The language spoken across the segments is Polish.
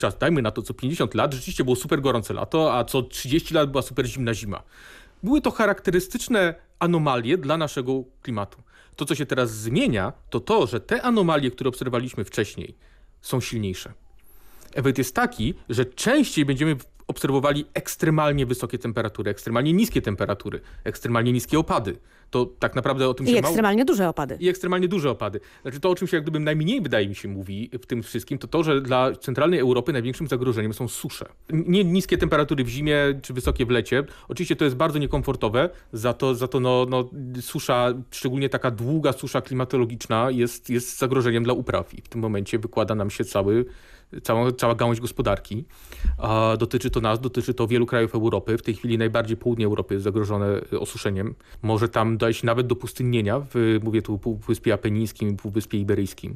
czas, dajmy na to co 50 lat, rzeczywiście było super gorące lato, a co 30 lat była super zimna zima. Były to charakterystyczne anomalie dla naszego klimatu. To, co się teraz zmienia, to to, że te anomalie, które obserwowaliśmy wcześniej, są silniejsze. Efekt jest taki, że częściej będziemy obserwowali ekstremalnie wysokie temperatury, ekstremalnie niskie temperatury, ekstremalnie niskie opady. To tak naprawdę o tym się I ekstremalnie duże opady. I ekstremalnie duże opady. Znaczy to, o czym się jak gdyby najmniej, wydaje mi się, mówi w tym wszystkim, to to, że dla centralnej Europy największym zagrożeniem są susze. Nie niskie temperatury w zimie czy wysokie w lecie. Oczywiście to jest bardzo niekomfortowe, za to susza, szczególnie taka długa susza klimatologiczna jest zagrożeniem dla upraw i w tym momencie wykłada nam się cała gałąź gospodarki. Dotyczy to nas, dotyczy to wielu krajów Europy. W tej chwili najbardziej południe Europy jest zagrożone osuszeniem. Może tam dojść nawet do pustynnienia, mówię tu o Półwyspie Apenińskim i Półwyspie Iberyjskim.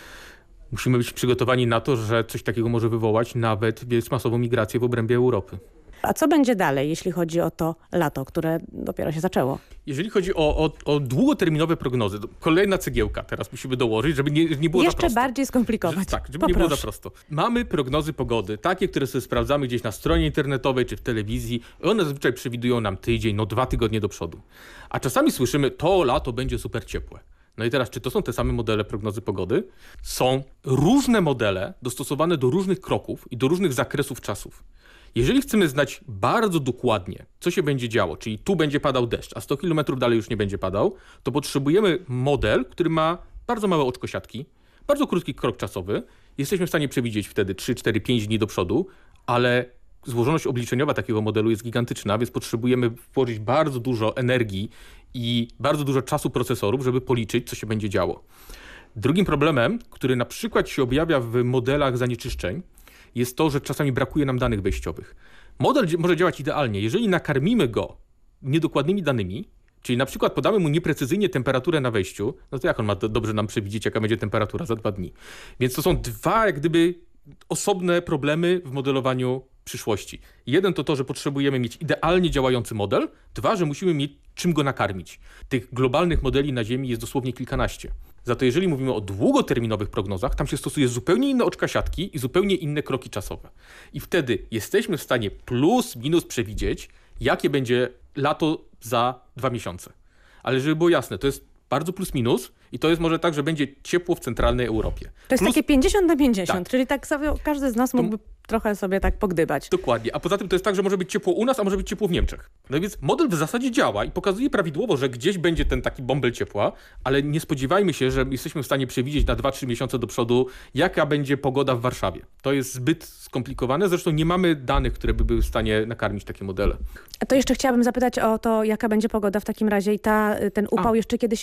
Musimy być przygotowani na to, że coś takiego może wywołać nawet masową migrację w obrębie Europy. A co będzie dalej, jeśli chodzi o to lato, które dopiero się zaczęło? Jeżeli chodzi o długoterminowe prognozy, to kolejna cegiełka teraz musimy dołożyć, żeby nie było za prosto. Jeszcze bardziej skomplikować. Żeby nie było za prosto. Mamy prognozy pogody, takie, które sobie sprawdzamy gdzieś na stronie internetowej czy w telewizji. One zazwyczaj przewidują nam tydzień, 2 tygodnie do przodu. A czasami słyszymy, to lato będzie super ciepłe. No i teraz, czy to są te same modele prognozy pogody? Są różne modele dostosowane do różnych kroków i do różnych zakresów czasów. Jeżeli chcemy znać bardzo dokładnie, co się będzie działo, czyli tu będzie padał deszcz, a 100 km dalej już nie będzie padał, to potrzebujemy model, który ma bardzo małe oczko siatki, bardzo krótki krok czasowy. Jesteśmy w stanie przewidzieć wtedy 3, 4, 5 dni do przodu, ale złożoność obliczeniowa takiego modelu jest gigantyczna, więc potrzebujemy włożyć bardzo dużo energii i bardzo dużo czasu procesorów, żeby policzyć, co się będzie działo. Drugim problemem, który na przykład się objawia w modelach zanieczyszczeń, jest to, że czasami brakuje nam danych wejściowych. Model może działać idealnie, jeżeli nakarmimy go niedokładnymi danymi, czyli na przykład podamy mu nieprecyzyjnie temperaturę na wejściu, no to jak on ma dobrze nam przewidzieć, jaka będzie temperatura za 2 dni. Więc to są dwa jak gdyby osobne problemy w modelowaniu przyszłości. Jeden to, że potrzebujemy mieć idealnie działający model. 2, że musimy mieć czym go nakarmić. Tych globalnych modeli na Ziemi jest dosłownie kilkanaście. Za to jeżeli mówimy o długoterminowych prognozach, tam się stosuje zupełnie inne oczka siatki i zupełnie inne kroki czasowe. I wtedy jesteśmy w stanie plus minus przewidzieć, jakie będzie lato za 2 miesiące. Ale żeby było jasne, to jest bardzo plus minus i to jest może tak, że będzie ciepło w centralnej Europie. To jest takie 50/50, tak. Czyli tak sobie każdy z nas mógłby trochę sobie tak pogdybać. Dokładnie. A poza tym to jest tak, że może być ciepło u nas, a może być ciepło w Niemczech. No więc model w zasadzie działa i pokazuje prawidłowo, że gdzieś będzie ten taki bąbel ciepła, ale nie spodziewajmy się, że jesteśmy w stanie przewidzieć na 2-3 miesiące do przodu, jaka będzie pogoda w Warszawie. To jest zbyt skomplikowane, zresztą nie mamy danych, które by były w stanie nakarmić takie modele. To jeszcze chciałabym zapytać o to, jaka będzie pogoda w takim razie i ten upał jeszcze kiedy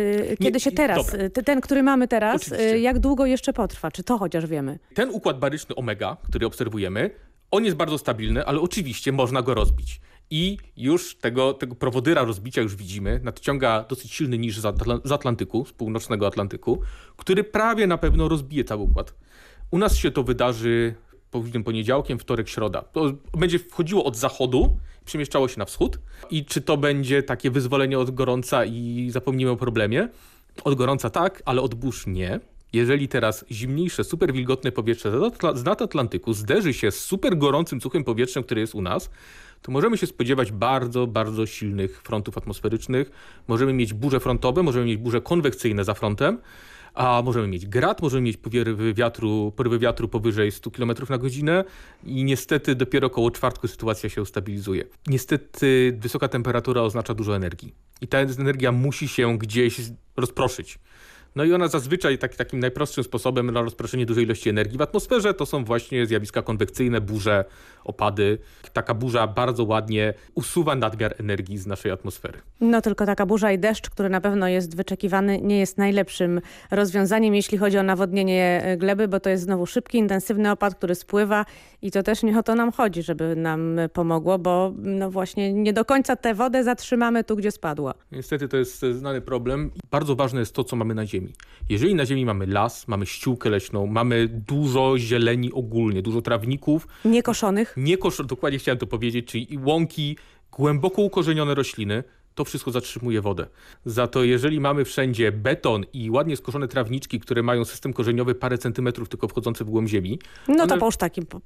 się teraz, ten, który mamy teraz, oczywiście. Jak długo jeszcze potrwa? Czy to chociaż wiemy? Ten układ baryczny omega, który obserwujemy, on jest bardzo stabilny, ale oczywiście można go rozbić. I już tego prowodyra rozbicia już widzimy. Nadciąga dosyć silny niż z Atlantyku, z północnego Atlantyku, który prawie na pewno rozbije cały układ. U nas się to wydarzy poniedziałkiem, wtorek, środa. To będzie wchodziło od zachodu, przemieszczało się na wschód. I czy to będzie takie wyzwolenie od gorąca i zapomnimy o problemie? Od gorąca tak, ale od burz nie. Jeżeli teraz zimniejsze, super wilgotne powietrze z Atlantyku zderzy się z super gorącym, suchym powietrzem, które jest u nas, to możemy się spodziewać bardzo, bardzo silnych frontów atmosferycznych. Możemy mieć burze frontowe, możemy mieć burze konwekcyjne za frontem, a możemy mieć grad, możemy mieć porywy wiatru powyżej 100 km na godzinę i niestety dopiero koło czwartku sytuacja się ustabilizuje. Niestety wysoka temperatura oznacza dużo energii i ta energia musi się gdzieś rozproszyć. No i ona zazwyczaj takim najprostszym sposobem na rozproszenie dużej ilości energii w atmosferze to są właśnie zjawiska konwekcyjne, burze, opady. Taka burza bardzo ładnie usuwa nadmiar energii z naszej atmosfery. No tylko taka burza i deszcz, który na pewno jest wyczekiwany, nie jest najlepszym rozwiązaniem, jeśli chodzi o nawodnienie gleby, bo to jest znowu szybki, intensywny opad, który spływa i to też nie o to nam chodzi, żeby nam pomogło, bo no właśnie nie do końca tę wodę zatrzymamy tu, gdzie spadła. Niestety to jest znany problem. Bardzo ważne jest to, co mamy na ziemi. Jeżeli na ziemi mamy las, mamy ściółkę leśną, mamy dużo zieleni ogólnie, dużo trawników. Niekoszonych. Dokładnie chciałem to powiedzieć, czyli łąki, głęboko ukorzenione rośliny, to wszystko zatrzymuje wodę. Za to jeżeli mamy wszędzie beton i ładnie skoszone trawniczki, które mają system korzeniowy parę centymetrów tylko wchodzący w głąb ziemi, No to one- połóż taki